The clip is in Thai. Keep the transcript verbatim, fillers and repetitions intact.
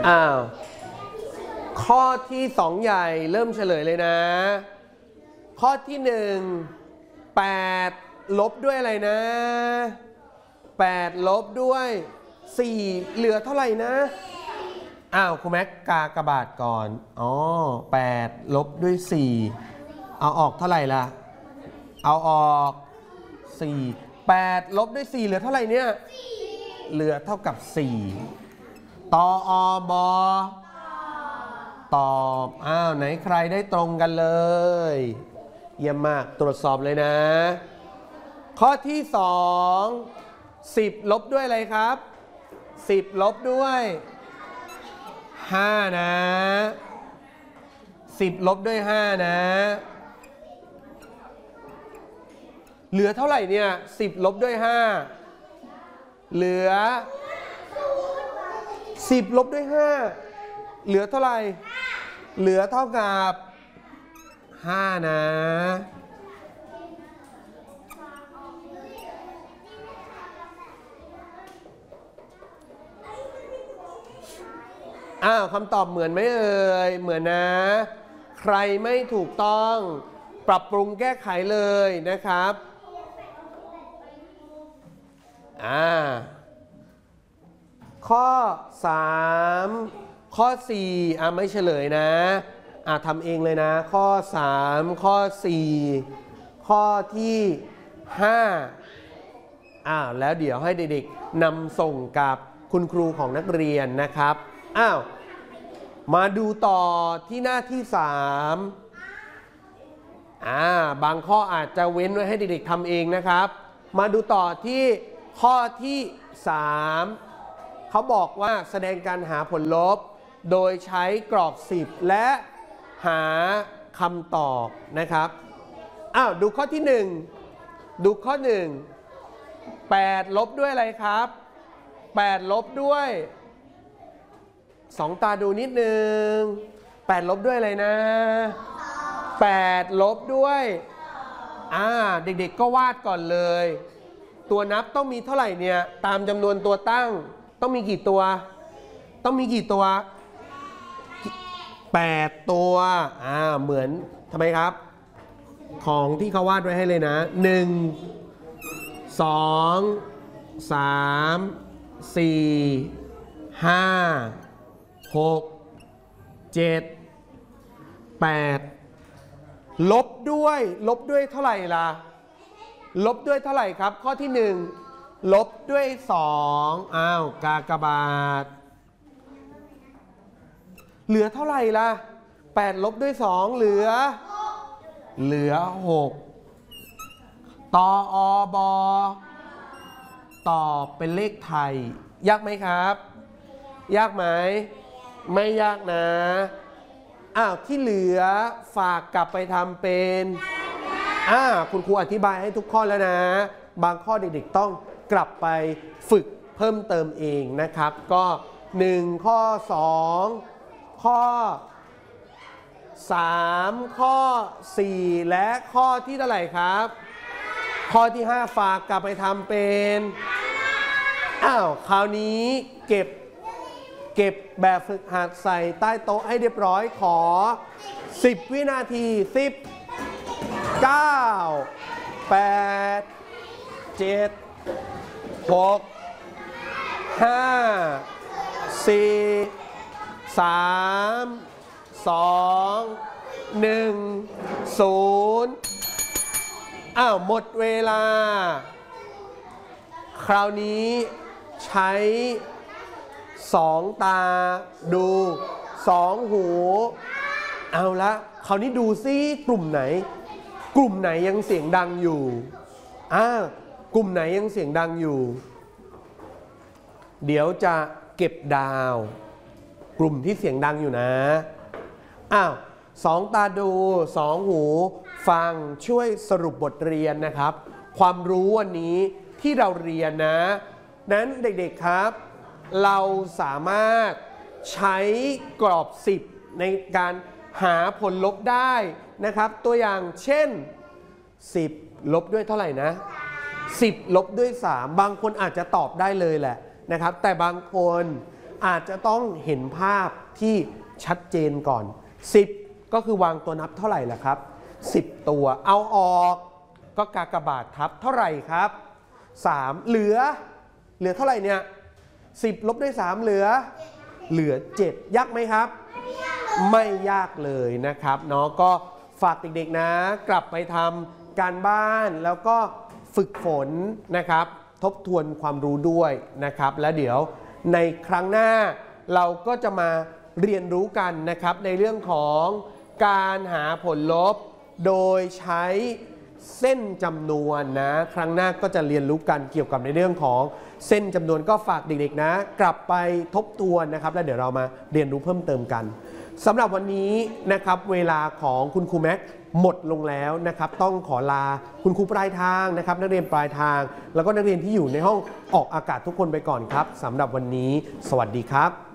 อ้าวข้อที่สองใหญ่เริ่มเฉลยเลยนะข้อที่หนึ่งแปดลบด้วยอะไรนะแปดลบด้วยสี่เหลือเท่าไหร่นะอ้าวครูแม็กกากระบาดก่อนอ๋อแปดลบด้วยสี่เอาออกเท่าไหร่ล่ะเอาออกสี่แปดลบด้วยสี่เหลือเท่าไหร่เนี่ยเหลือเท่ากับสี่ตออบอตอบอ้าวไหนใครได้ตรงกันเลยเยี่ยมมากตรวจสอบเลยนะข้อที่สองสิบลบด้วยอะไรครับสิบลบด้วยห้านะสิบลบด้วยห้านะเหลือเท่าไหร่เนี่ยสิบลบด้วยห้าเหลือสิบลบด้วยห้าเหลือเท่าไหร่เหลือเท่ากับห้านะอ้าวคำตอบเหมือนไหมเอ่ยเหมือนนะใครไม่ถูกต้องปรับปรุงแก้ไขเลยนะครับอ่าข้อสามข้อสี่อ่ะไม่เฉลยนะอ่ะทำเองเลยนะข้อสามข้อสี่ข้อที่ห้าอ้าวแล้วเดี๋ยวให้เด็กๆนำส่งกับคุณครูของนักเรียนนะครับอ้าวมาดูต่อที่หน้าที่สามอ่าบางข้ออาจจะเว้นไว้ให้เด็กๆทำเองนะครับมาดูต่อที่ข้อที่สามเขาบอกว่าแสดงการหาผลลบโดยใช้กรอบสิบและหาคำตอบนะครับอ้าวดูข้อที่หนึ่งดูข้อหนึ่งแปดลบด้วยอะไรครับแปดลบด้วยสองตาดูนิดนึงแปดลบด้วยอะไรนะแปดลบด้วยอ่าเด็กๆก็วาดก่อนเลยตัวนับต้องมีเท่าไหร่เนี่ยตามจำนวนตัวตั้งต้องมีกี่ตัวต้องมีกี่ตัวแปดตัวอ่าเหมือนทำไมครับของที่เขาวาดไว้ให้เลยนะหนึ่งสองสามสี่ห้าหกเจ็ดแปดลบด้วยลบด้วยเท่าไหร่ล่ะลบด้วยเท่าไหร่ครับข้อที่หนึ่งลบด้วยสองอ้าวกากบาทเหลือเท่าไหร่ล่ะแปดลบด้วยสองเหลือเหลือหกตออบอตอบเป็นเลขไทยยากไหมครับยากไหมไม่ยากนะอ้าวที่เหลือฝากกลับไปทำเป็นอ่าคุณครูอธิบายให้ทุกข้อแล้วนะบางข้อเด็กๆต้องกลับไปฝึกเพิ่มเติมเองนะครับก็หนึ่งข้อสองข้อสามข้อสี่และข้อที่เท่าไหร่ครับข้อที่ห้าฝากกลับไปทำเป็นอ้าวคราวนี้เก็บเก็บแบบฝึกหัดใส่ใต้โต๊ะให้เรียบร้อยขอสิบวินาทีสิบ เก้า แปด เจ็ด หก ห้า สี่ สาม สอง หนึ่ง ศูนย์อ้าวหมดเวลาคราวนี้ใช้สองตาดูสองหูเอาละคราวนี้ดูซิกลุ่มไหนกลุ่มไหนยังเสียงดังอยู่อ่ากลุ่มไหนยังเสียงดังอยู่เดี๋ยวจะเก็บดาวกลุ่มที่เสียงดังอยู่นะอ้าวสองตาดูสองหูฟังช่วยสรุปบทเรียนนะครับความรู้วันนี้ที่เราเรียนนะนั้นเด็กๆครับเราสามารถใช้กรอบสิบในการหาผลลบได้นะครับตัวอย่างเช่นสิบลบด้วยเท่าไหร่นะสิบลบด้วยสามบางคนอาจจะตอบได้เลยแหละนะครับแต่บางคนอาจจะต้องเห็นภาพที่ชัดเจนก่อนสิบก็คือวางตัวนับเท่าไหร่ล่ะครับสิบตัวเอาออกก็กากบาททับเท่าไหร่ครับสามเหลือเหลือเท่าไหร่เนี่ยสิบลบด้วยสามเหลือเหลือเจ็ดยากไหมครับไม่ยากเลยนะครับเนาะก็ฝากเด็กๆนะกลับไปทำการบ้านแล้วก็ฝึกฝนนะครับทบทวนความรู้ด้วยนะครับและเดี๋ยวในครั้งหน้าเราก็จะมาเรียนรู้กันนะครับในเรื่องของการหาผลลบโดยใช้เส้นจำนวนนะครั้งหน้าก็จะเรียนรู้กันเกี่ยวกับในเรื่องของเส้นจำนวนก็ฝากเด็กๆนะกลับไปทบทวนนะครับแล้วเดี๋ยวเรามาเรียนรู้เพิ่มเติมกันสำหรับวันนี้นะครับเวลาของคุณครูแม็กหมดลงแล้วนะครับต้องขอลาคุณครูปลายทางนะครับนักเรียนปลายทางแล้วก็นักเรียนที่อยู่ในห้องออกอากาศทุกคนไปก่อนครับสำหรับวันนี้สวัสดีครับ